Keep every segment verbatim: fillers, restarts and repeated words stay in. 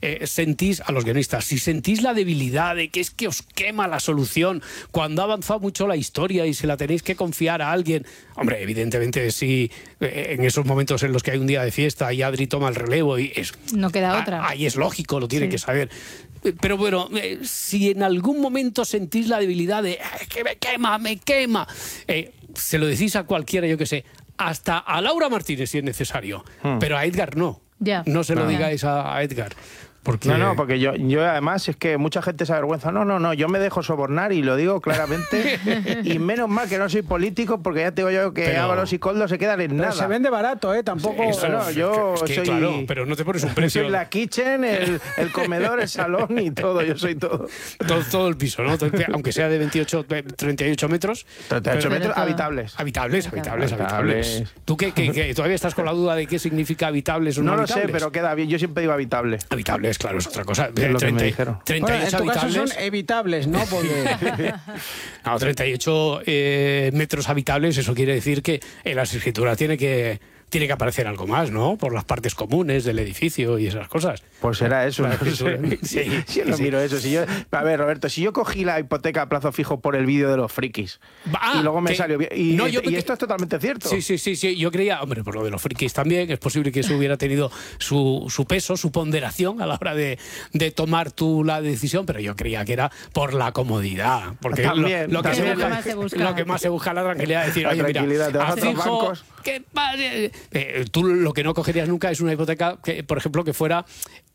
eh, sentís, a los guionistas, si sentís la debilidad de que es que os quema la solución cuando ha avanzado mucho la historia y se la tenéis que confiar a alguien, hombre, evidentemente si eh, en esos momentos en los que hay un día de fiesta y Adri toma el relevo y es, no queda otra. Ahí es lógico, lo tiene Sí. que saber. Pero bueno, eh, si en algún momento sentís la debilidad de "Ay, que me quema, me quema", eh, se lo decís a cualquiera, yo que sé, hasta a Laura Martínez si es necesario, hmm. pero a Edgar no. Ya. No se lo no. digáis a, a Edgar. Porque... No, no, porque yo, yo además es que mucha gente se avergüenza. No, no, no, yo me dejo sobornar y lo digo claramente. Y menos mal que no soy político, porque ya te digo yo que pero... Ábalos y Koldo se quedan en pero nada. Se vende barato, ¿eh? Tampoco... Eso, no, yo es que, soy... Claro, pero no te pones un precio. Soy la kitchen, el, el comedor, el salón y todo, yo soy todo. Todo, todo el piso, ¿no? Aunque sea de veintiocho, treinta y ocho metros. treinta y ocho metros habitables. Habitables, habitables, habitables. ¿Tú qué, qué, qué, todavía estás con la duda de qué significa habitables o no, no habitables? No lo sé, pero queda bien. Yo siempre digo habitable. Habitables, claro, es otra cosa. Es lo que me dijeron. treinta y ocho bueno, en tu habitables. caso son evitables, ¿no? Porque... no, treinta y ocho eh, metros habitables, eso quiere decir que en las escrituras tiene que... tiene que aparecer algo más, ¿no? Por las partes comunes del edificio y esas cosas. Pues será eso. Claro, No sé. sí, sí, yo no sí. miro eso. Si yo, a ver, Roberto, si yo cogí la hipoteca a plazo fijo por el vídeo de los frikis ah, y luego me que, salió bien. Y, no, y yo, esto es totalmente cierto. Sí, sí, sí, sí. Yo creía, hombre, por lo de los frikis también, es posible que eso hubiera tenido su, su peso, su ponderación a la hora de, de tomar tú la decisión, pero yo creía que era por la comodidad. Porque también, lo, lo, que también. se busca, más se busca. lo que más se busca es la tranquilidad de decir, La oye, tranquilidad, te mira, vas a otros fijo, bancos. que padre, eh, tú lo que no cogerías nunca es una hipoteca que, por ejemplo, que fuera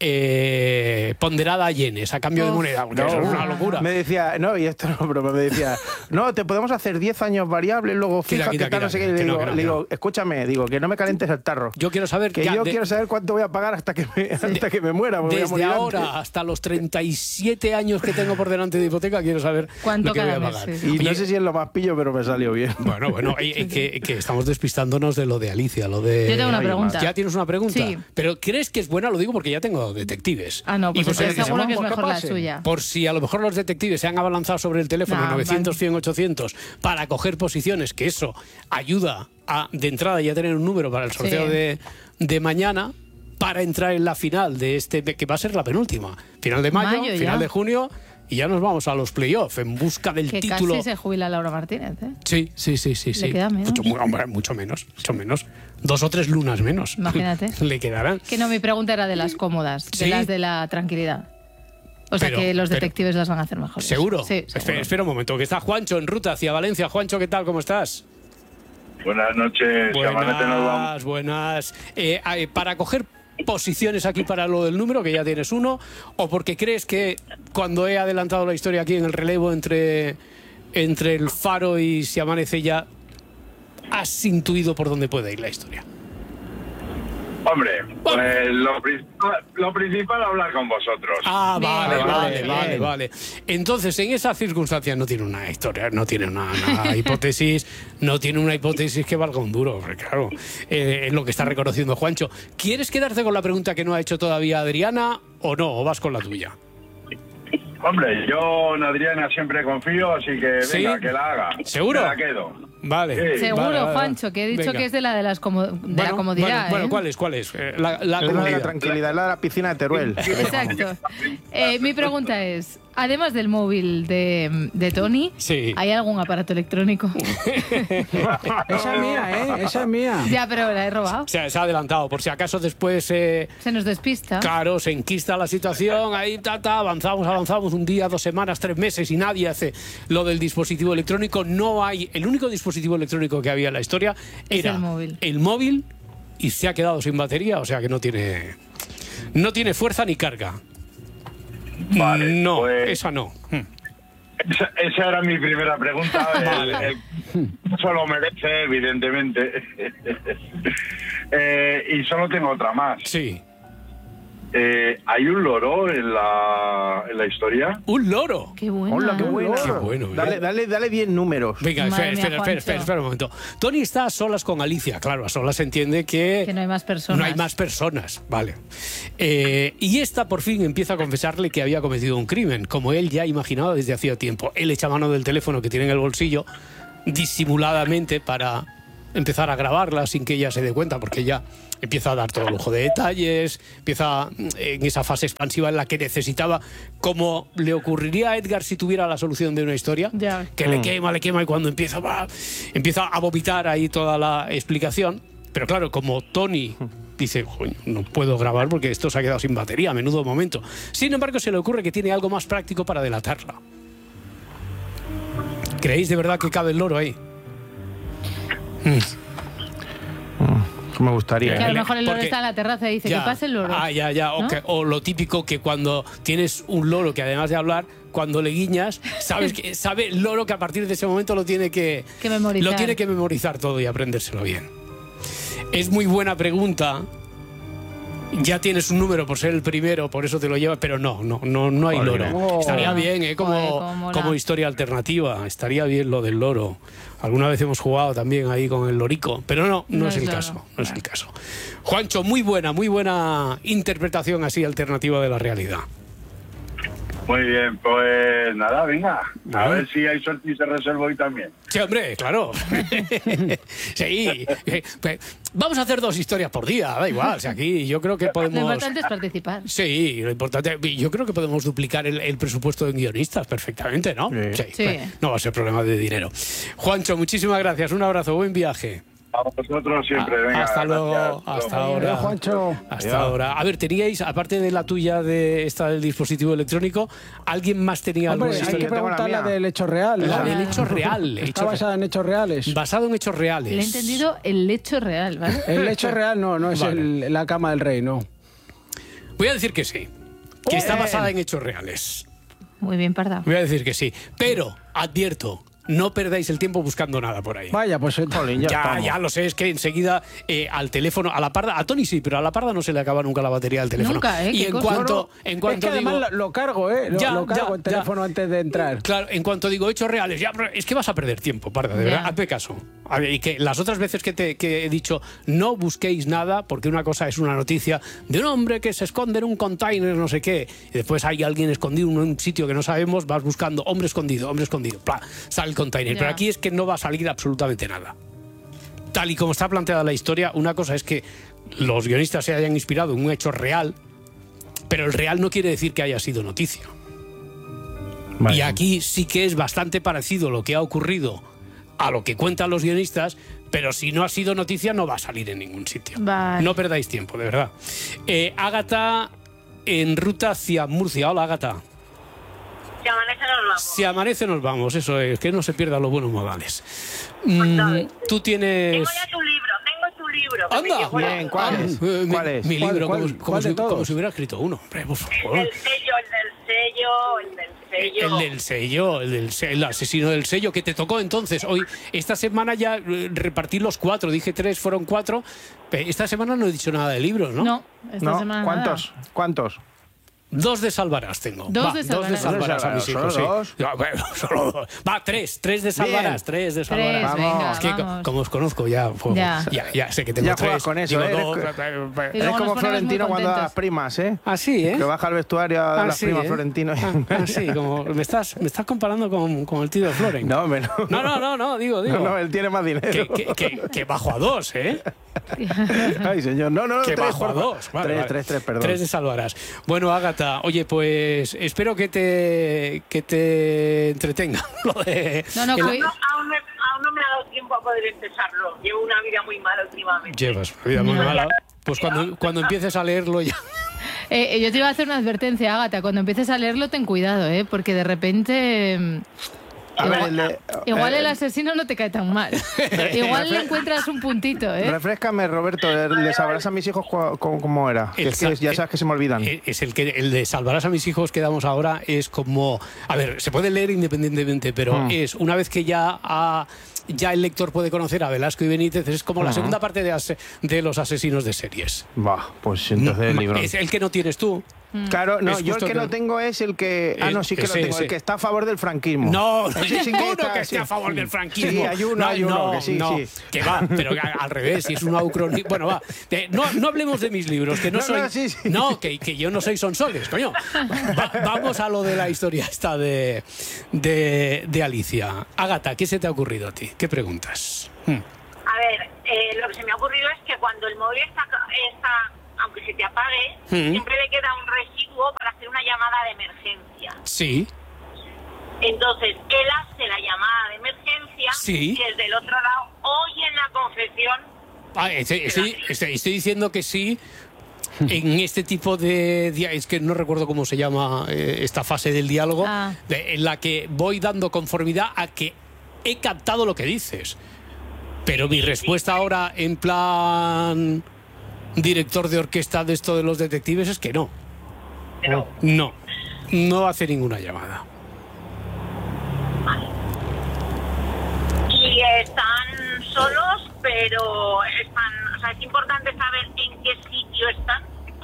eh, ponderada a yenes a cambio Uf, de moneda. No, Eso es una locura. Me decía, no, y esto no, pero me decía, no, te podemos hacer diez años variables, luego fija, Quita, que tal, quita, no sé quita, qué. Le que no, digo, que no, le que digo, escúchame, digo, que no me calientes el tarro. Yo quiero saber que ya yo de, quiero saber cuánto voy a pagar hasta que me, hasta de, que me muera. Me voy a desde morir ahora antes. hasta los treinta y siete años que tengo por delante de hipoteca, quiero saber ¿Cuánto lo que voy a cada mes, pagar. sí. Y Oye, no sé si es lo más pillo, pero me salió bien. Bueno, bueno, eh, eh, que, que estamos despistándonos de lo de Alicia, lo de... Yo tengo una pregunta. ¿Ya tienes una pregunta? Sí. ¿Pero crees que es buena? Lo digo porque ya tengo detectives. Ah, no, pues Y por estoy si- seguro que es ¿por qué mejor la pase? suya. Por si a lo mejor los detectives se han abalanzado sobre el teléfono No, novecientos, van- cien, ochocientos para coger posiciones, que eso ayuda a, de entrada ya tener un número para el sorteo Sí. de, de mañana, para entrar en la final de este, que va a ser la penúltima. Final de mayo, Mayo ya. final de junio, y ya nos vamos a los playoffs en busca del Que título. casi se jubila Laura Martínez, ¿eh? Sí, sí, sí, sí. sí. queda menos. Mucho, mu- hombre, mucho menos, mucho menos. Dos o tres lunas menos. Imagínate. Le quedarán. Que no, mi pregunta era de las cómodas, de Sí. las de la tranquilidad. O sea Pero- que los pero- detectives las van a hacer mejor. ¿Seguro? Sí, Espera, seguro. espera un momento, que está Juancho en ruta hacia Valencia. Juancho, ¿qué tal? ¿Cómo estás? Buenas noches, Sabanete, nos Buenas, vamos. buenas. Eh, eh, para coger posiciones aquí para lo del número, que ya tienes uno, o porque crees que cuando he adelantado la historia aquí en el relevo entre, entre el Faro y Si amanece ya, has intuido por dónde puede ir la historia. Hombre, pues lo principal, lo principal hablar con vosotros. Ah, Bien, vale, bien, vale, bien. vale, vale. Entonces, en esas circunstancias no tiene una historia, no tiene una, una hipótesis, no tiene una hipótesis que valga un duro, porque claro, eh, es lo que está reconociendo Juancho. ¿Quieres quedarte con la pregunta que no ha hecho todavía Adriana o no? ¿O vas con la tuya? Hombre, yo en Adriana siempre confío, así que ¿Sí? venga, que la haga. ¿Seguro? Me la quedo. Vale. Sí. Seguro, Vale, vale, Juancho, que he dicho venga. que es de la de, las como- de Bueno, la comodidad. Bueno, bueno, ¿eh? ¿cuál es? ¿Cuál es? Eh, la, la Es la de la comodidad. tranquilidad, es la de la piscina de Teruel. Exacto. Eh, mi pregunta es, además del móvil de, de Tony, Sí. ¿hay algún aparato electrónico? Esa es mía, ¿eh? Esa es mía. Ya, pero la he robado. Se, ha- se ha adelantado, por si acaso después... Eh, Se nos despista. Claro, se enquista la situación, ahí ta, ta, avanzamos, avanzamos un día, dos semanas, tres meses y nadie hace lo del dispositivo electrónico. No hay, el único dispositivo electrónico que había en la historia Es era el móvil. el móvil y se ha quedado sin batería, o sea que no tiene, no tiene fuerza ni carga. Vale, no, pues- esa no. Hmm. Esa, esa era mi primera pregunta. El, Vale. el- eso lo merece, evidentemente. Eh, y solo tengo otra más. Sí. Eh, ¿Hay un loro en la, en la historia? Un loro. Qué bueno. Hola, qué buena. Qué bueno, ¿eh? Dale, dale, dale diez números. Venga, Madre espera, mía, espera, espera, Juancho. espera, espera un momento. Tony está a solas con Alicia, claro, a solas se entiende que... Que no hay más personas. No hay más personas, vale. Eh, y esta por fin empieza a confesarle que había cometido un crimen, como él ya imaginaba desde hacía tiempo. Él echa mano del teléfono que tiene en el bolsillo, disimuladamente, para empezar a grabarla sin que ella se dé cuenta, porque ella empieza a dar todo lujo de detalles, empieza en esa fase expansiva en la que necesitaba, como le ocurriría a Edgar si tuviera la solución de una historia, Ya. que Mm. le quema, le quema y cuando empieza, va, empieza a vomitar ahí toda la explicación. Pero claro, como Tony dice, "Joder, no puedo grabar porque esto se ha quedado sin batería, menudo momento". Sin embargo, se le ocurre que tiene algo más práctico para delatarla. ¿Creéis de verdad que cabe el loro ahí? Me gustaría. Que a ¿eh? lo mejor el loro Porque- está en la terraza y dice Ya. que pase el loro. Ah, ya, ya. O, ¿No? que- o lo típico que cuando tienes un loro que además de hablar, cuando le guiñas, sabes que sabe el loro que a partir de ese momento lo tiene que, Que memorizar. lo tiene que memorizar todo y aprendérselo bien. Es muy buena pregunta. Ya tienes un número por ser el primero, por eso te lo llevas, pero no, no, no, no hay Joder. loro. Oh. Estaría bien, ¿eh? Joder, Como, cómo mola. como historia alternativa. Estaría bien lo del loro. Alguna vez hemos jugado también ahí con el lorico, pero no, no, No es es el loro. caso. No es Vale. el caso. Juancho, muy buena, muy buena interpretación así alternativa de la realidad. Muy bien, pues nada, venga. A Ah. ver si hay suerte y se resuelve hoy también. Sí, hombre, claro. Sí. Eh, pues, vamos a hacer dos historias por día, da igual. O sea, aquí yo creo que Lo podemos... importante es participar. Sí, lo importante, yo creo que podemos duplicar el, el presupuesto de guionistas perfectamente, ¿no? Sí. Sí. pues, no va a ser problema de dinero. Juancho, muchísimas gracias, un abrazo, buen viaje. A vosotros siempre, Ah, venga. hasta luego, gracias. hasta Luego. ahora. Adiós, Juancho. Hasta ahora. A ver, teníais, aparte de la tuya de esta del dispositivo electrónico, ¿alguien más tenía algo Hombre, de hay historia? que yo tengo la preguntar la mía. del hecho real. La esa. del hecho real. Está hecho basada en hechos reales. basado en hechos reales. Le he entendido el hecho real, ¿vale? El hecho real no, no es Vale. el- la cama del rey, no. Voy a decir que sí. Que está Bien. basada en hechos reales. Muy bien, Parda. Voy a decir que sí. Pero, advierto, no perdáis el tiempo buscando nada por ahí. Vaya, pues Jolín, ya Ya, estamos. ya lo sé, es que enseguida eh, al teléfono, a la parda, a Tony sí, pero a la parda no se le acaba nunca la batería del teléfono. Nunca, ¿eh? Y Qué en cosa. cuanto, en es cuanto que además digo, lo, lo cargo, ¿eh? Lo, Ya, lo cargo ya, el teléfono ya. antes de entrar. claro, en cuanto digo hechos reales, ya, pero es que vas a perder tiempo, parda, de Ya. verdad, hazme caso. A ver, y que las otras veces que, te, que he dicho, no busquéis nada, porque una cosa es una noticia de un hombre que se esconde en un container, no sé qué, y después hay alguien escondido en un sitio que no sabemos, vas buscando hombre escondido, hombre escondido, ¡pla! Sale el container. Ya. Pero aquí es que no va a salir absolutamente nada. Tal y como está planteada la historia, una cosa es que los guionistas se hayan inspirado en un hecho real, pero el real no quiere decir que haya sido noticia. Vale. Y aquí sí que es bastante parecido lo que ha ocurrido a lo que cuentan los guionistas, pero si no ha sido noticia no va a salir en ningún sitio. Vale. No perdáis tiempo, de verdad. Eh, Ágata en ruta hacia Murcia. Hola, Ágata. Si amanece nos vamos. Si amanece nos vamos, eso es, que no se pierdan los buenos modales. Mm, tú tienes... Tengo ya tu libro, tengo tu libro. que me ¡Anda! llegó la- Bien, ¿cuál es? Eh, mi- ¿Cuál es? Mi ¿Cuál- libro, cuál- como, como cuál de si, todos? como si hubiera escrito uno. Hombre, por favor. El del sello, el del sello, el del sello. El del sello, el del se- el asesino del sello que te tocó entonces. Hoy, esta semana ya eh, repartí los cuatro, dije tres, fueron cuatro. Pe- Esta semana no he dicho nada de libros, ¿no? No, esta ¿No? semana ¿Cuántos? ¿Cuántos? Dos de Salvarás tengo. Dos Va, de dos de Salvarás. Salvarás a mis ¿Solo hijos, sí. dos? Ya, bueno, solo dos. Va, tres, tres de Salvarás, tres de Tres, Salvarás. venga, Es que co- vamos. como os conozco ya, pues, Ya. ya, ya sé que tengo Ya tres. juegas con eso, digo ¿eh? dos, Eres- Y Es luego como nos ponemos Florentino muy cuando da las contentos. primas, ¿eh? Ah, sí, ¿eh? Que baja al vestuario a Ah, las sí, primas ¿eh? Florentino. Ah, ah, sí, como me estás, me estás comparando con, con el tío de Floren. No, hombre, no. No, no, no, no, digo, digo. No, no, él tiene más dinero. que, que, que, que bajo a dos, ¿eh? Ay, señor. No, no, no. Que tres, bajo a por favor. dos. Vale, tres, vale. tres, tres, perdón. Tres de Salvarás. Bueno, Ágata, oye, pues espero que te, que te entretenga lo de... No, no, el- cuid- No, aún, me- aún no me ha dado tiempo a poder empezarlo. Llevo una vida muy mala últimamente. Llevas una vida muy mala. Pues cuando, cuando empieces a leerlo ya... Eh, eh, yo te iba a hacer una advertencia, Ágata. Cuando empieces a leerlo, ten cuidado, ¿eh? Porque de repente... mm, A ver, igual, le- igual eh, el asesino no te cae tan mal. Igual le encuentras un puntito, ¿eh? Refrescame, Roberto. ¿Les sabrás a mis hijos cu- cómo, cómo era? Que El es que sa- ya sabes que se me olvidan. Eh, Es el que el de Salvarás a mis hijos que damos ahora es como, a ver, se puede leer independientemente, pero Mm. es una vez que ya ha- ya el lector puede conocer a Velasco y Benítez, es como la Ujú. segunda parte de, ase- de los asesinos de series. Va, pues entonces el libro. Es el que no tienes tú. Claro, no, Es yo el justo que que- no tengo es el que. Ah, El- no, sí que ese, lo tengo. ese. El que está a favor del franquismo. No, no hay Ese sí que ninguno está, que esté sí. a favor del franquismo. Sí, hay uno, No, hay uno no, que sí, no, sí. que va, pero que al revés, si es un ucronismo. Bueno, va, eh, no, no hablemos de mis libros, que no, No, soy. no, sí, sí. No, que, que yo no soy Sonsoles, coño. Va- vamos a lo de la historia esta de, de, de Alicia. Ágata, ¿qué se te ha ocurrido a ti? ¿Qué preguntas? Hmm. A ver, eh, lo que se me ha ocurrido es que cuando el móvil está, está aunque se te apague, Mm. siempre le queda un residuo para hacer una llamada de emergencia. Sí. Entonces, él hace la llamada de emergencia Sí. y desde el otro lado oye en la confesión. Ah, estoy, estoy- estoy- estoy diciendo que sí. En este tipo de... dia- Es que no recuerdo cómo se llama eh, esta fase del diálogo, Ah. de- en la que voy dando conformidad a que he captado lo que dices. Pero mi respuesta ahora, en plan director de orquesta de esto de los detectives, es que no. Pero, No. No hace ninguna llamada. y están solos, pero están, o sea, es importante saber en qué sitio están.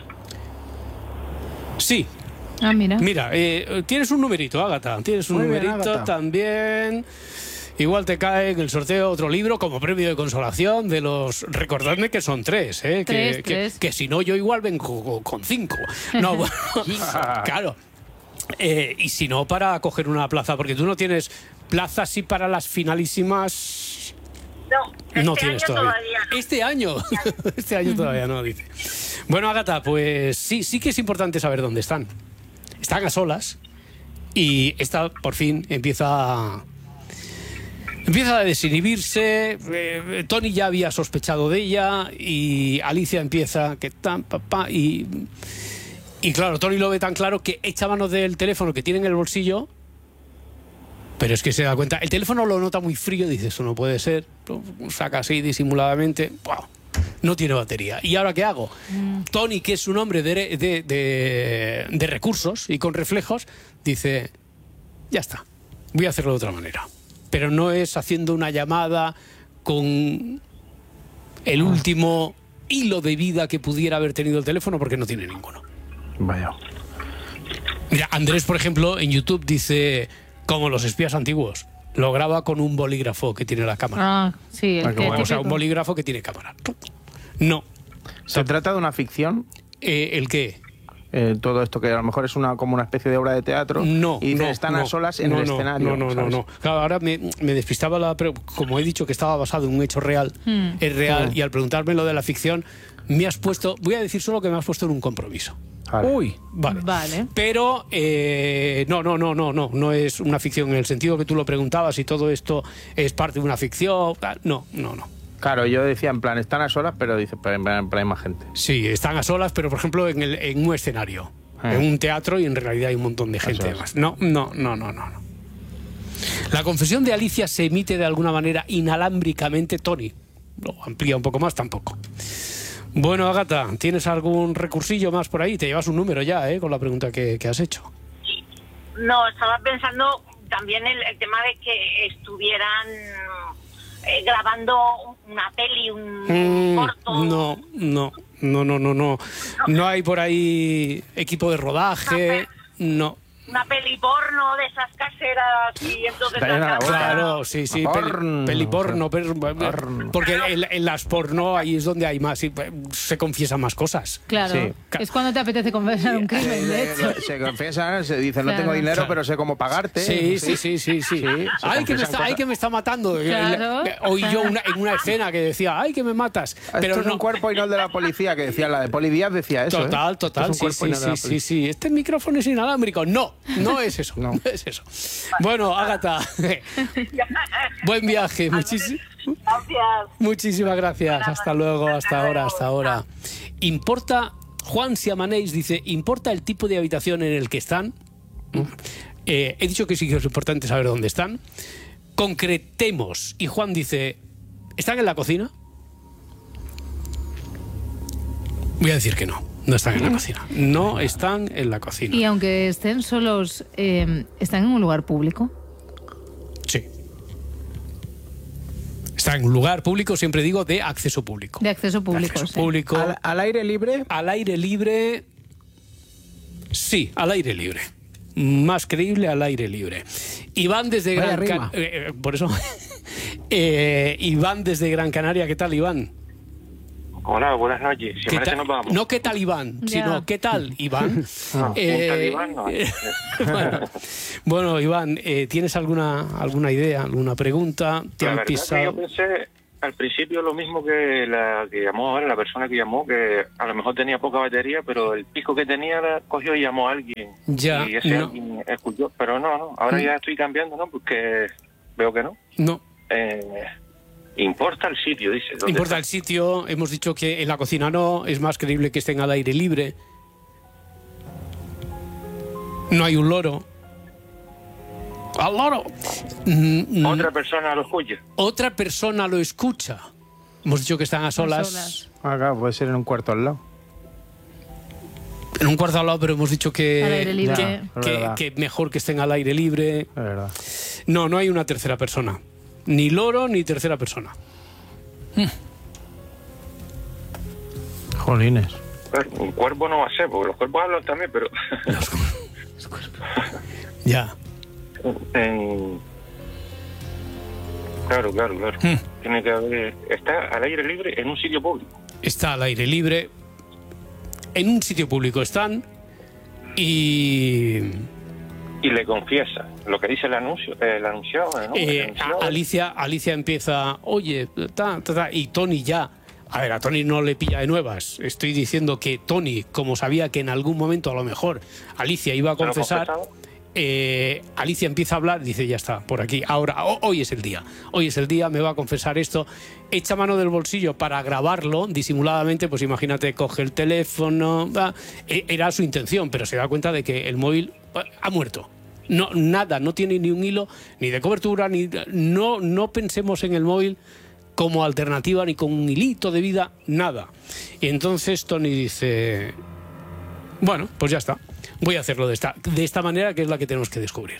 Sí. Ah, mira. Mira, eh, tienes un numerito, Ágata. Tienes un Muy bien, numerito Ágata. también. Igual te cae en el sorteo otro libro como premio de consolación de los... Recordadme que son tres, ¿eh? Tres, que, tres. Que, que si no, yo igual vengo con cinco. No, bueno, claro. Eh, y si no, para coger una plaza, porque tú no tienes plazas sí para las finalísimas... No, este No año tienes todavía. todavía no. Este año. Este año todavía no, dice. Bueno, Ágata, pues sí, sí que es importante saber dónde están. Están a solas y esta por fin empieza a, empieza a desinhibirse. Eh, Tony ya había sospechado de ella y Alicia empieza que tan papá y y claro, Tony lo ve tan claro que echa mano del teléfono que tiene en el bolsillo. Pero es que se da cuenta, el teléfono lo nota muy frío, dice, eso no puede ser, lo saca así disimuladamente, ¡wow! No tiene batería. ¿Y ahora qué hago? Mm. Tony, que es un hombre de, de, de, de recursos y con reflejos, dice, ya está, voy a hacerlo de otra manera. Pero no es haciendo una llamada con el último hilo de vida que pudiera haber tenido el teléfono, porque no tiene ninguno. Vaya. Mira, Andrés, por ejemplo, en YouTube dice... Como los espías antiguos. Lo graba con un bolígrafo que tiene la cámara. Ah, sí, el Ah, qué que bueno. O sea, un típico. bolígrafo que tiene cámara. No. ¿Se trata de una ficción? Eh, ¿El qué? Eh, todo esto que a lo mejor es una como una especie de obra de teatro. No. Y dicen, no, están no, a solas en no, el no, escenario. No, no, no, ¿sabes? no. Claro, ahora me, me despistaba la... pre- Como he dicho que estaba basado en un hecho real, Hmm. es real, Hmm. y al preguntarme lo de la ficción, me has puesto... Voy a decir solo que me has puesto en un compromiso. Vale. Uy, vale. Vale. Pero eh, no, no, no, no, no, no es una ficción en el sentido que tú lo preguntabas y todo esto es parte de una ficción. No, no, no. Claro, yo decía en plan, están a solas, pero dice, pero, pero hay más gente. Sí, están a solas, pero por ejemplo en, el, en un escenario, Ah. en un teatro y en realidad hay un montón de gente es. más. No, no, no, no, no, no. La confesión de Alicia se emite de alguna manera inalámbricamente. Tony lo amplía un poco más, tampoco. Bueno, Ágata, ¿tienes algún recursillo más por ahí? Te llevas un número ya, ¿eh? Con la pregunta que, que has hecho. No, estaba pensando también el, el tema de que estuvieran eh, grabando una peli, un Mm, corto. no, no, no, no, no, no. No hay por ahí equipo de rodaje. No. Una peli porno de esas caseras y entonces Está llena la la boca. cámara- Claro, sí, sí, peli, Porno. peli porno, per- Porno. porque en, en las porno ahí es donde hay más, y, eh, se confiesan más cosas. Claro. Sí. Es cuando te apetece confesar un crimen, de hecho. Se, se confiesan, se dice, no Claro. tengo dinero, Claro. pero sé cómo pagarte. Sí, sí, sí, sí, sí. Sí, se ay, que me confiesan está, cosas. ay, que me está matando. Claro. Eh, Oí yo una, en una escena que decía, ay, que me matas. Esto Pero es no. un cuerpo y no el de la policía, que decía, la de Poli Díaz decía eso. Total, ¿eh? total, Esto sí, es un cuerpo y sí, no de la sí, sí, policía. sí. Este micrófono es inalámbrico. No, no es eso, no, es eso. Bueno, Ágata, buen viaje, muchísimo. Gracias. Muchísimas gracias. Hasta luego, hasta ahora, hasta ahora. ¿Importa, Juan Siamaneix dice, ¿importa el tipo de habitación en el que están? Eh, he dicho que sí que es importante saber dónde están. Concretemos. Y Juan dice, ¿están en la cocina? Voy a decir que no, no están en la cocina. No están en la cocina. Y aunque estén solos, eh, ¿están en un lugar público? Sí. Está en un lugar público, siempre digo, de acceso público. De acceso público, Acceso sí. público. ¿Al, al aire libre? Al aire libre. Sí, al aire libre. Más creíble al aire libre. Iván desde Vaya Gran rima. Canaria. Por eso. eh, Iván desde Gran Canaria. ¿Qué tal, Iván? Hola, buenas noches. Si ¿Qué parece tal- nos vamos. No, ¿qué tal, Iván? Ya. Sino, ¿qué tal, Iván? No, Eh, un talibán no hay. bueno, bueno, Iván, eh, ¿tienes alguna, alguna idea, alguna pregunta? ¿Te La han verdad es que pisado? yo pensé, al principio lo mismo que la que llamó ahora, la persona que llamó, que a lo mejor tenía poca batería, pero el pico que tenía la cogió y llamó a alguien. Ya, y ese no. alguien escuchó, pero no, no, ahora ya estoy cambiando, ¿no? Porque veo que no. No. Eh, importa el sitio, dice. ¿Dónde Importa está? el sitio, hemos dicho que en la cocina no, es más creíble que estén al aire libre. No hay un loro. ¡Al loro! Mm, Otra persona lo escucha. Otra persona lo escucha. Hemos dicho que están a solas. solas. Acá puede ser en un cuarto al lado. En un cuarto al lado, pero hemos dicho que, Al aire libre. que, Es que- verdad. que mejor que estén al aire libre. Es verdad. No, no hay una tercera persona. Ni loro ni tercera persona. Jolines. Claro, un cuervo no va a ser, porque los cuervos hablan también, pero... Ya. en- Claro, claro, claro. Hmm. Tiene que haber... Está al aire libre en un sitio público. Está al aire libre. En un sitio público están. Y... Y le confiesa lo que dice el anuncio, el anunciado, ¿no? El Eh, anunciado. a- Alicia, Alicia empieza, oye, ta, ta, ta, y Tony ya. A ver, a Tony no le pilla de nuevas. Estoy diciendo que Tony, como sabía que en algún momento a lo mejor Alicia iba a ¿Se lo ha confesar, confesado? eh, Alicia empieza a hablar, dice, ya está, por aquí. Ahora, ho- hoy es el día. Hoy es el día, me va a confesar esto. Echa mano del bolsillo para grabarlo disimuladamente, pues imagínate, coge el teléfono. va. E- Era su intención, pero se da cuenta de que el móvil eh, ha muerto. No, nada, no tiene ni un hilo, ni de cobertura, ni no, no pensemos en el móvil como alternativa, ni con un hilito de vida, nada. Y entonces Tony dice, bueno, pues ya está, voy a hacerlo de esta, de esta manera, que es la que tenemos que descubrir.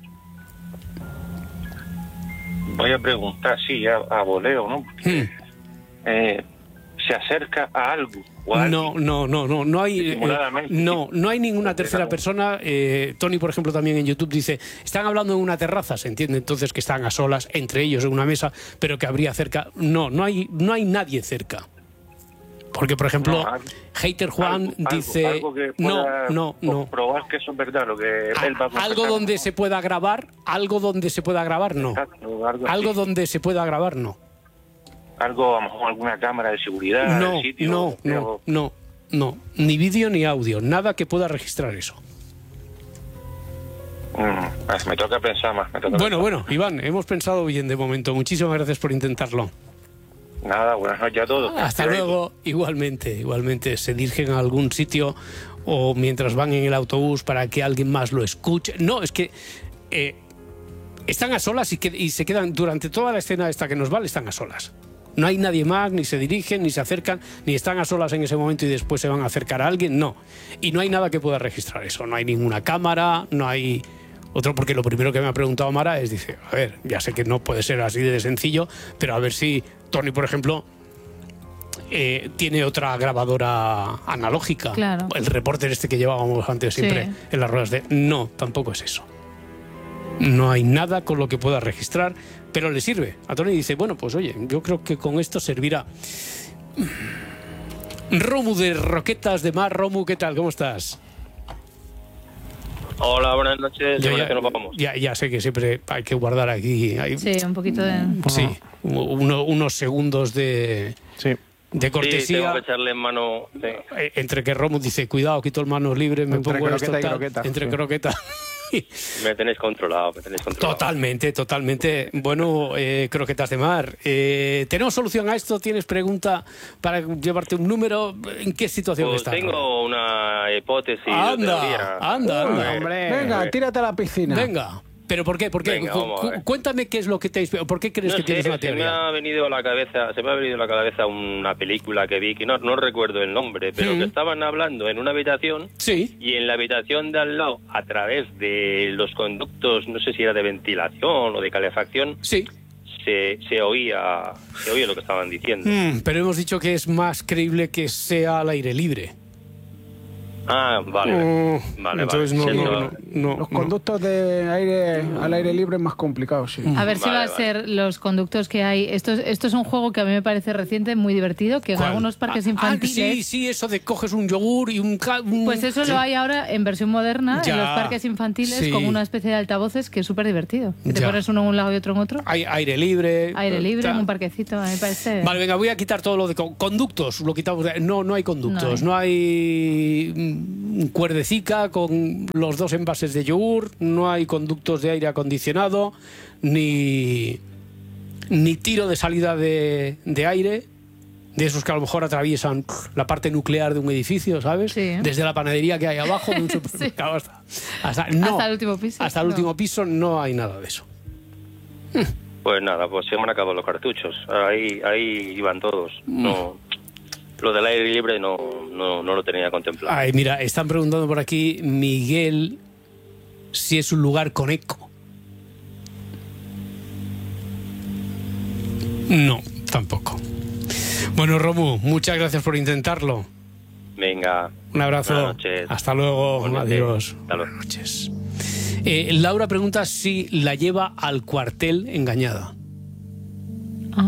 Voy a preguntar, sí, a, a voleo, ¿no? Porque, Hmm. eh, se acerca a algo o a No, alguien. no, no, no, no hay, eh, Disimuladamente. no, no hay ninguna tercera persona. Eh, Tony, por ejemplo, también en YouTube dice, están hablando en una terraza, se entiende entonces que están a solas entre ellos en una mesa, pero que habría cerca. No, no hay, no hay nadie cerca. Porque, por ejemplo, No, algo- Hater Juan Algo- algo- dice, algo que no, pueda no, no. comprobar que eso es verdad, lo que él va a A- confesar. algo donde se pueda grabar, algo donde se pueda grabar, no. Exacto, algo, Algo así. donde se pueda grabar, no. Algo, a lo mejor alguna cámara de seguridad No, del sitio. no, no, algo- no, no. Ni vídeo ni audio, nada que pueda registrar eso. Mm, pues me toca pensar más. Me toca Bueno, pensar. bueno, Iván, hemos pensado bien de momento. Muchísimas gracias por intentarlo. Nada, buenas noches a todos. Hasta luego. Igualmente, igualmente. Se dirigen a algún sitio o mientras van en el autobús para que alguien más lo escuche. No, es que eh, están a solas y, que, y se quedan durante toda la escena esta que nos vale, están a solas. No hay nadie más, ni se dirigen, ni se acercan, ni están a solas en ese momento y después se van a acercar a alguien. No. Y no hay nada que pueda registrar eso. No hay ninguna cámara, no hay... Otro, porque lo primero que me ha preguntado Mara es, dice, a ver, ya sé que no puede ser así de sencillo, pero a ver si Tony, por ejemplo, eh, tiene otra grabadora analógica. Claro. El reporter este que llevábamos antes siempre Sí. en las ruedas de... No, tampoco es eso. No hay nada con lo que pueda registrar, pero le sirve. A Tony dice, bueno, pues oye, yo creo que con esto servirá. Romu de Roquetas de Mar. Romu, ¿qué tal? ¿Cómo estás? Hola, buenas noches. Ya, Buenas ya, que nos vamos. ya, ya sé que siempre hay que guardar aquí... hay- Sí, un poquito de... Sí, uno- unos segundos de, Sí. de Sí, tengo cortesía. que echarle en mano. Sí. Eh, Entre que Romu dice, cuidado, quito el manos libres, me Entre pongo esto, croqueta y tal, croqueta, entre sí. croqueta. Me tenéis controlado, me tenéis controlado. Totalmente, totalmente. Bueno, eh, croquetas de mar. Eh, ¿Tenemos solución a esto? ¿Tienes pregunta para llevarte un número? ¿En qué situación Pues estás? tengo una hipótesis. o Anda, teoría. anda, anda. A ver, Hombre. Venga, tírate a la piscina. Venga. ¿Pero por qué? ¿Por qué? Venga, Cu- vamos a cu- ver. Cuéntame qué es lo que te ha inspirado. ¿Por qué crees No que sé, tienes una se me teoría? ha venido a la cabeza, se me ha venido a la cabeza una película que vi que no, no recuerdo el nombre, pero Mm. que estaban hablando en una habitación Sí. y en la habitación de al lado, a través de los conductos, no sé si era de ventilación o de calefacción, Sí. se, se oía se oía lo que estaban diciendo. Mm, pero hemos dicho que es más creíble que sea al aire libre. Ah, vale. Mm, vale, entonces vale. no, Sí, no, no. no, Los no. conductos de aire al aire libre es más complicado, sí. A ver si Vale, va a vale. ser los conductos que hay. Esto, es- esto es un juego que a mí me parece reciente, muy divertido, que en ¿Cuál? algunos parques Ah, infantiles... Ah, sí, sí, eso de coges un yogur y un... ca- un- Pues eso sí. lo hay ahora en versión moderna Ya, en los parques infantiles sí. con una especie de altavoces que es súper divertido. Que te Ya. pones uno en un lado y otro en otro. Hay aire libre. Aire libre tal. en un parquecito, a mí me parece... Vale, venga, voy a quitar todo lo de con- conductos. Lo quitamos. de- No, no hay conductos. No hay, mm, cuerdecica con los dos envases de yogur. No hay conductos de aire acondicionado. Ni, ni tiro de salida de, de aire. De esos que a lo mejor atraviesan la parte nuclear de un edificio, ¿sabes? Sí. Desde la panadería que hay abajo de un supermercado hasta, hasta, no, Hasta el último piso. hasta el No. último piso no hay nada de eso. Pues nada, pues se me han acabado los cartuchos. Ahí, ahí iban todos. No, lo del aire libre no, no, no lo tenía contemplado. Ay, mira, están preguntando por aquí, Miguel, si es un lugar con eco. No, tampoco. Bueno, Romu, muchas gracias por intentarlo. Venga. Un abrazo. Buenas noches. Hasta luego. Igualmente. Adiós. Hasta luego. Buenas noches. Eh, Laura pregunta si la lleva al cuartel engañada. Ah.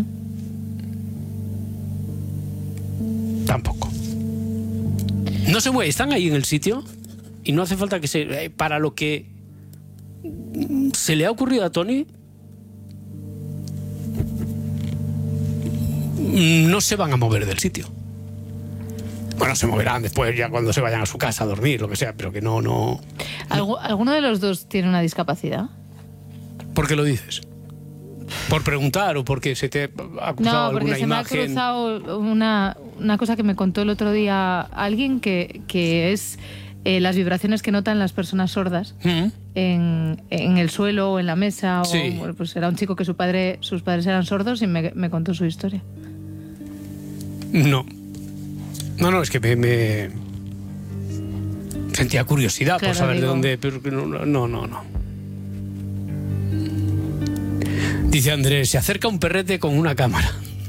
Tampoco. No se mueve, están ahí en el sitio y no hace falta que se... eh, para lo que se le ha ocurrido a Tony, no se van a mover del sitio. Bueno, se moverán después ya cuando se vayan a su casa a dormir, lo que sea, pero que no, no... ¿Algu- ¿Alguno de los dos tiene una discapacidad? ¿Por qué lo dices? ¿Por preguntar o porque se te ha cruzado No, porque alguna se me ha imagen? cruzado una, una cosa que me contó el otro día alguien que, que es eh, las vibraciones que notan las personas sordas ¿Mm? en, en el suelo o en la mesa. O, Sí. bueno, pues era un chico que su padre, sus padres eran sordos y me, me contó su historia. No. No, no, es que me... me... sentía curiosidad Claro, por saber digo. de dónde... Pero que no, no, no, no. Dice Andrés, se acerca un perrete con una cámara.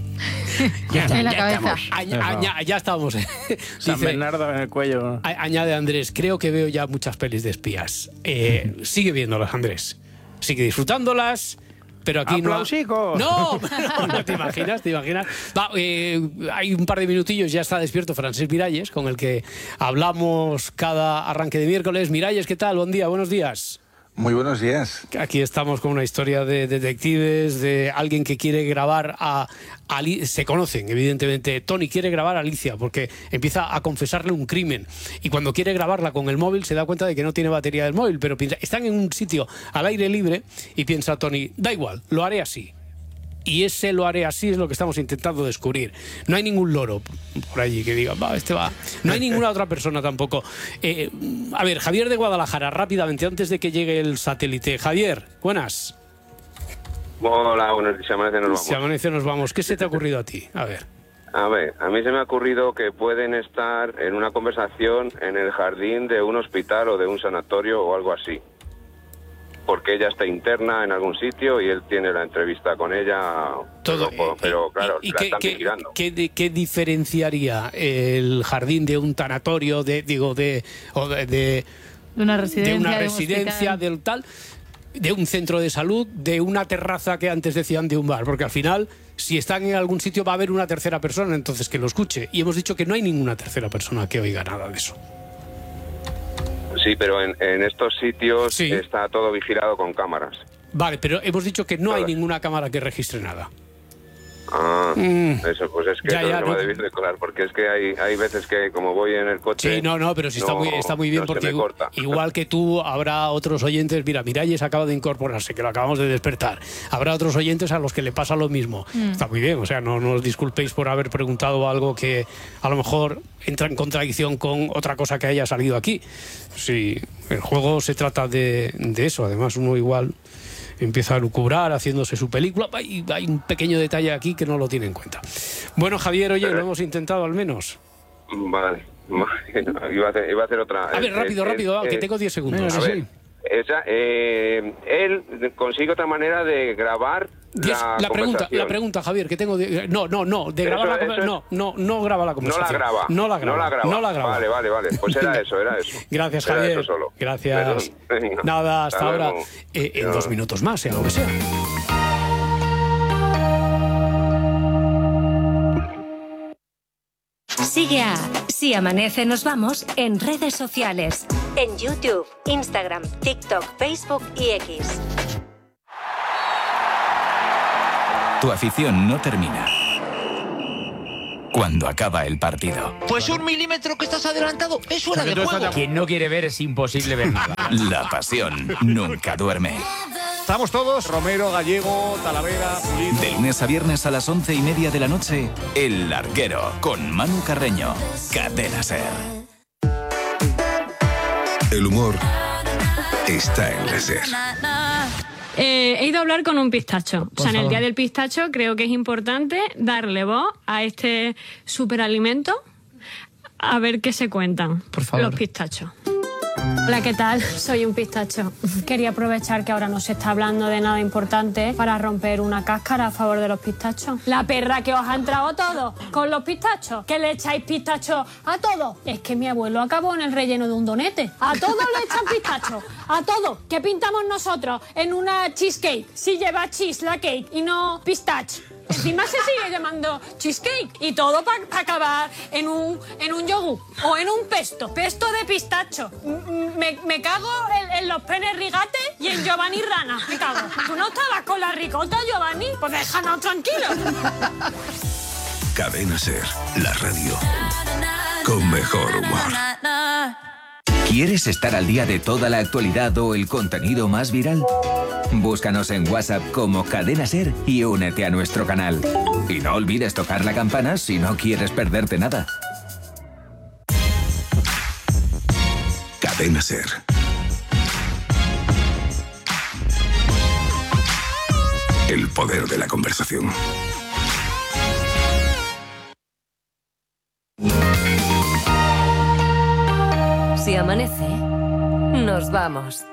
en la cabeza. Aña- aña- ya estamos. ¿eh? San Dice, Bernardo en el cuello. a- añade Andrés, creo que veo ya muchas pelis de espías. Eh, sigue viéndolas, Andrés. Sigue disfrutándolas, pero aquí no... ha- ¡Aplausicos! No, no, no, te imaginas, te imaginas. Va, eh, hay un par de minutillos, ya está despierto Francesc Miralles, con el que hablamos cada arranque de miércoles. Miralles, ¿qué tal? Buen día, buenos días. Muy buenos días. Aquí estamos con una historia de detectives, de alguien que quiere grabar a Ali- se conocen, evidentemente. Tony quiere grabar a Alicia porque empieza a confesarle un crimen. Y cuando quiere grabarla con el móvil se da cuenta de que no tiene batería del móvil, pero piensa, están en un sitio al aire libre y piensa Tony, da igual, lo haré así. Y ese lo haré así es lo que estamos intentando descubrir. No hay ningún loro por allí que diga, va, este va. No hay ninguna otra persona tampoco. Eh, a ver, Javier de Guadalajara, rápidamente, antes de que llegue el satélite. Javier, buenas. Hola, buenos días, amanece, nos vamos. Si amanece nos vamos. ¿Qué se te ha ocurrido a ti? A ver. A ver, a mí se me ha ocurrido que pueden estar en una conversación en el jardín de un hospital o de un sanatorio o algo así. Porque ella está interna en algún sitio y él tiene la entrevista con ella. Todo, pero, eh, pero, claro, ¿Y la qué, están qué- vigilando. qué di- qué diferenciaría el jardín de un tanatorio, de, digo, de, o de, de- De una residencia. de una un residencia, hospital. del tal, de un centro de salud, de una terraza que antes decían de un bar? Porque al final, si están en algún sitio, va a haber una tercera persona, entonces que lo escuche. Y hemos dicho que no hay ninguna tercera persona que oiga nada de eso. Sí, pero en, en estos sitios Sí. está todo vigilado con cámaras. Vale, pero hemos dicho que no hay Vale. ninguna cámara que registre nada. Ah, Mm. eso, pues es que Ya, eso ya, no no. me debéis de colar, porque es que hay, hay veces que como voy en el coche... Sí, no, no, pero sí está, no- muy, está muy bien no se porque me corta. igual que tú habrá otros oyentes, mira, Miralles acaba de incorporarse, que lo acabamos de despertar, habrá otros oyentes a los que le pasa lo mismo. Mm. Está muy bien, o sea, no, no os disculpéis por haber preguntado algo que a lo mejor entra en contradicción con otra cosa que haya salido aquí. Sí, el juego se trata de, de eso, además uno igual empieza a lucubrar haciéndose su película. Hay, hay un pequeño detalle aquí que no lo tiene en cuenta. Bueno, Javier, oye, lo hemos intentado al menos. Vale, vale. Iba a hacer, iba a hacer otra... A ver, Eh, rápido, eh, rápido, eh, que tengo diez segundos. venga, A sí, ver, esa, eh, él consigue otra manera de grabar la, la pregunta, conversación. la pregunta, Javier, que tengo de, no, no, no, de grabar Eso- la conversación. eso No, no, no graba la No conversación. la graba. No la graba. No la graba. No la graba. Vale, vale, vale. Pues era eso, era eso. Gracias, Era Javier. eso solo. Gracias. Perdón. Venga. Nada, hasta Hasta ahora. luego. Eh, en Chao. dos minutos más, sea lo que sea. Sigue a Si Amanece Nos Vamos en redes sociales. En YouTube, Instagram, TikTok, Facebook y X. Tu afición no termina cuando acaba el partido. Pues un milímetro que estás adelantado es fuera de juego. Quien no quiere ver es imposible ver nada. La pasión nunca duerme. Estamos todos, Romero, Gallego, Talavera, Pulido. De lunes a viernes a las once y media de la noche, El Larguero, con Manu Carreño. Cadena SER. El humor está en la SER. Eh, he ido a hablar con un pistacho. Por o sea, en el favor. Día del Pistacho creo que es importante darle voz a este superalimento, a ver qué se cuentan los pistachos. Hola, ¿qué tal? Soy un pistacho. Quería aprovechar que ahora no se está hablando de nada importante para romper una cáscara a favor de los pistachos. La perra que os ha entrado a todos con los pistachos. ¿Que le echáis pistachos a todos? Es que mi abuelo acabó en el relleno de un donete. A todos le echan pistachos. A todos. ¿Qué pintamos nosotros en una cheesecake? Si lleva cheese la cake y no pistache. Encima se sigue llamando cheesecake. Y todo para acabar en un, en un yogur o en un pesto. Pesto de pistacho. M- Me, me cago en, en los penes rigates y en Giovanni Rana. Me cago. ¿Tú no estabas con la ricota, Giovanni? Pues déjanos tranquilos. Cadena SER, la radio con mejor humor. ¿Quieres estar al día de toda la actualidad o el contenido más viral? Búscanos en WhatsApp como Cadena SER y únete a nuestro canal. Y no olvides tocar la campana si no quieres perderte nada. Cadena SER. El poder de la conversación. Si amanece, nos vamos.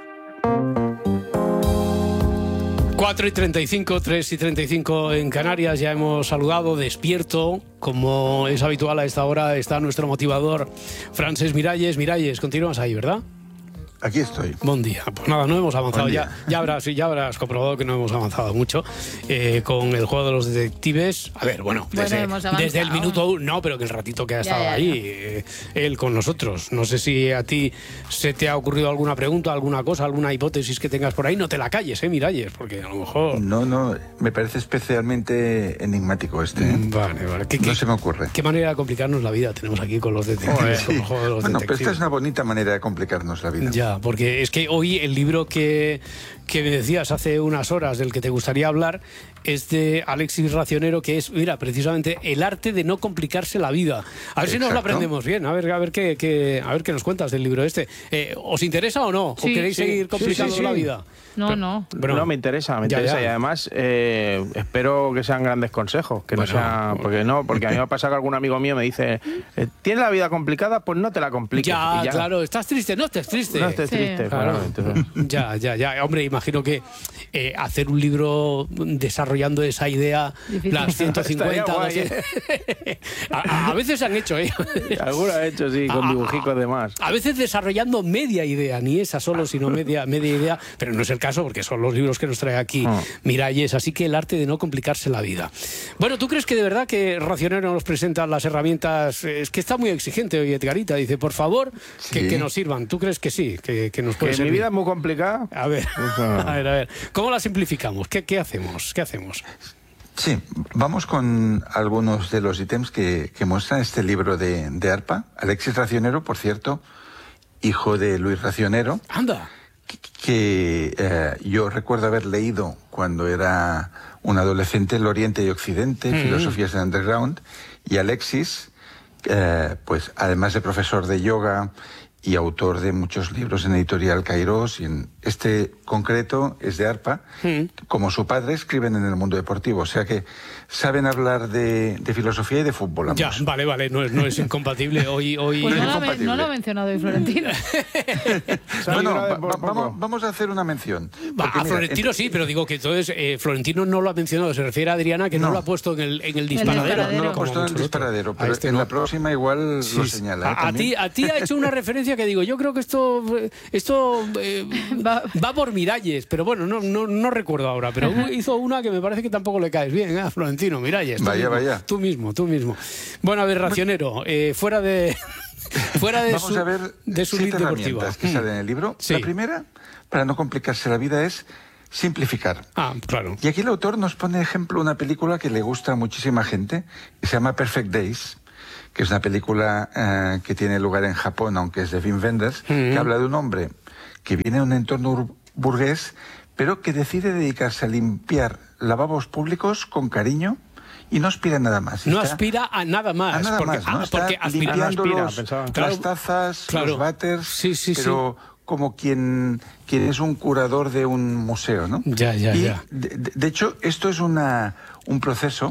cuatro y treinta y cinco, tres y treinta y cinco en Canarias. Ya hemos saludado, despierto. Como es habitual a esta hora, está nuestro motivador, Francesc Miralles. Miralles, continúas ahí, ¿verdad? Aquí estoy. Buen día. Pues nada, no hemos avanzado. Buen Ya, día. ya, habrás, ya habrás comprobado que no hemos avanzado mucho eh, con el juego de los detectives. A ver, bueno, Bueno, desde, hemos avanzado. desde el minuto uno, no, pero que el ratito que ha Ya, estado ya, ya. ahí, eh, él con nosotros. No sé si a ti se te ha ocurrido alguna pregunta, alguna cosa, alguna hipótesis que tengas por ahí. No te la calles, ¿eh, Miralles? Porque a lo mejor... No, no, me parece especialmente enigmático este. ¿eh? Vale, vale. ¿Qué, no qué- se me ocurre. ¿Qué manera de complicarnos la vida tenemos aquí con los detectives? Con el juego de los Bueno, pero detectives. esta es una bonita manera de complicarnos la vida. Ya, porque es que hoy el libro que, que me decías hace unas horas del que te gustaría hablar es de Alexis Racionero, que es, mira, precisamente el arte de no complicarse la vida. A ver si nos lo Exacto. aprendemos bien, a ver, a ver qué, qué- a ver qué nos cuentas del libro este. Eh, ¿Os interesa o no? ¿O Sí, queréis sí. seguir Sí, complicando sí, sí. la vida? No, no. Bueno, no, me interesa, me ya, interesa. ya. Y además, eh, espero que sean grandes consejos. Que Bueno, no sea. Porque no, porque a mí me pasa que algún amigo mío me dice: eh, ¿tienes la vida complicada? Pues no te la compliques. Ya, Y claro, estás triste, no estés triste. No estés triste, claro, entonces- Ya, ya, ya. Hombre, imagino que eh, hacer un libro desarrollando esa idea, Difícil. las ciento cincuenta, Estaría guay, doscientos a, a- a veces se han hecho, ¿eh? Alguno ha hecho, sí, con A- a- dibujicos de más. A veces desarrollando media idea, ni esa solo, sino media, media idea, pero no es el caso porque son los libros que nos trae aquí Miralles, así que el arte de no complicarse la vida. Bueno, ¿tú crees que de verdad que Racionero nos presenta las herramientas? Es que está muy exigente hoy Edgarita, dice, por favor, que, Sí. que nos sirvan. ¿Tú crees que sí? Que, que nos puede Que mi servir? vida es muy complicada. A ver, Ah. a ver, a ver. ¿Cómo la simplificamos? ¿Qué, qué hacemos? ¿Qué hacemos? Sí, vamos con algunos de los ítems que, que muestra este libro de, de ARPA. Alexis Racionero, por cierto, hijo de Luis Racionero. Anda. Que eh, yo recuerdo haber leído cuando era un adolescente El Oriente y Occidente, Mm. Filosofías del Underground, y Alexis, eh, pues además de profesor de yoga y autor de muchos libros en Editorial Kairos, y en este concreto es de Arpa. Mm. Como su padre, escriben en El Mundo Deportivo, o sea que saben hablar de, de filosofía y de fútbol. Ambos. Ya, vale, vale, no es, no es incompatible. Hoy, hoy... Pues no, no, lo incompatible. no lo ha mencionado hoy Florentino. Bueno, va, va, vamos, vamos a hacer una mención. Va, a mira, Florentino entre... sí, pero digo que entonces eh, Florentino no lo ha mencionado, se refiere a Adriana que no, no lo ha puesto en el, en el disparadero. No, no lo ha puesto en el disparadero, pero este en no. la próxima igual sí, lo señala. ¿eh? A, a, ti, a ti ha hecho una referencia que digo, yo creo que esto, esto eh, va, va por Miralles, pero bueno, no, no, no recuerdo ahora, pero hizo una que me parece que tampoco le caes bien, ¿eh? Florentino, Miralles. Vaya, mismo, vaya. Tú mismo, tú mismo. Bueno, a ver, racionero, eh, fuera de... Fuera de Vamos su, a ver de su siete deportivo herramientas que mm. salen en el libro. Sí. La primera, para no complicarse la vida, es simplificar. Ah, claro. Y aquí el autor nos pone de ejemplo una película que le gusta a muchísima gente, que se llama Perfect Days, que es una película eh, que tiene lugar en Japón, aunque es de Wim Wenders, mm. que habla de un hombre que viene de un entorno burgués, pero que decide dedicarse a limpiar lavabos públicos con cariño y no aspira a nada más. No aspira a nada más. A nada porque, más, ¿no? ah, Está porque aspira, limpiando no los, aspira, las claro, tazas, claro. los váteres, sí, sí, pero sí. como quien, quien es un curador de un museo, ¿no? Ya, ya, y ya. De, de hecho, esto es una, un proceso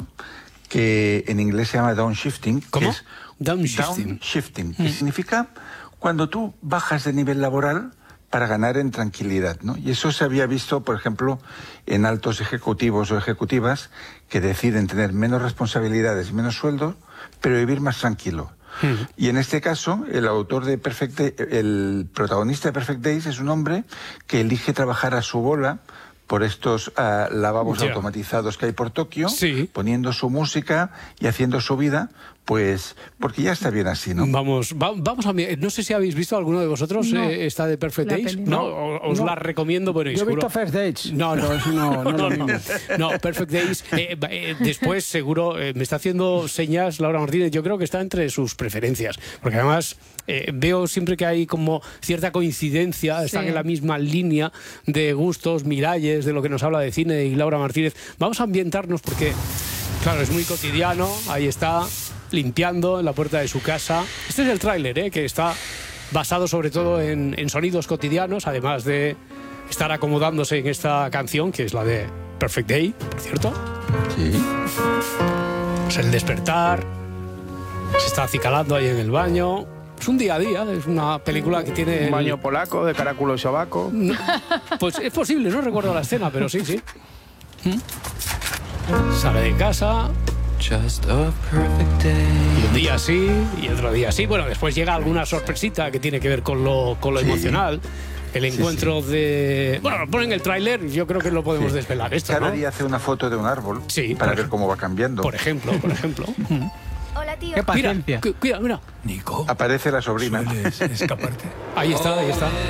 que en inglés se llama downshifting. ¿Cómo? Que es downshifting. Downshifting, que mm. significa cuando tú bajas de nivel laboral para ganar en tranquilidad, ¿no? Y eso se había visto, por ejemplo, en altos ejecutivos o ejecutivas que deciden tener menos responsabilidades y menos sueldo, pero vivir más tranquilo. Uh-huh. Y en este caso, el autor de Perfect Day, el protagonista de Perfect Days es un hombre que elige trabajar a su bola por estos uh, lavabos yeah. automatizados que hay por Tokio, sí. poniendo su música y haciendo su vida, pues porque ya está bien así, ¿no? Vamos, va, vamos a no sé si habéis visto alguno de vosotros no. eh, esta de Perfect la Days, no, os no. la recomiendo, bueno, yo he visto First Dates. No, no, no, no, no, no, no. no Perfect Days. Eh, eh, después seguro eh, me está haciendo señas Laura Martínez. Yo creo que está entre sus preferencias, porque además eh, veo siempre que hay como cierta coincidencia, sí. están en la misma línea de gustos, Miralles, de lo que nos habla de cine y Laura Martínez. Vamos a ambientarnos porque, claro, es muy cotidiano. Ahí está, limpiando en la puerta de su casa. Este es el tráiler, ¿eh? Que está basado sobre todo en, en sonidos cotidianos, además de estar acomodándose en esta canción, que es la de Perfect Day, por cierto. Sí. Pues el despertar, se está acicalando ahí en el baño. Es un día a día, es una película que tiene... Un baño polaco, de caráculo y sobaco. No, pues es posible, no recuerdo la escena, pero sí, sí. ¿Mm? Sale de casa... Just a perfect day. Y un día sí, y otro día sí. Bueno, después llega alguna sorpresita que tiene que ver con lo, con lo sí. emocional. El encuentro sí, sí. de... Bueno, ponen el tráiler, yo creo que lo podemos sí. desvelar esto, Cada ¿no? día hace una foto de un árbol sí, para ver cómo va cambiando. Por ejemplo, por ejemplo. Hola, tío. Qué paciencia. Mira, cuida, mira. Nico. Aparece la sobrina. ¿Sueles escaparte? Ahí está, ahí está.